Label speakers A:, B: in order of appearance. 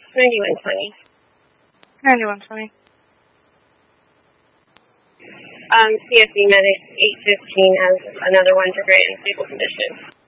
A: 9120.
B: 9120.
A: CSE Medic 815 has another one for great and stable condition.